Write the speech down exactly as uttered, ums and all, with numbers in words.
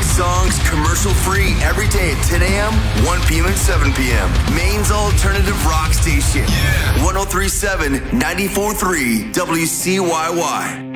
songs, commercial-free, every day at ten a.m., one p.m., and seven p.m. Maine's alternative rock station. Yeah. one oh three point seven, ninety-four point three W C Y Y.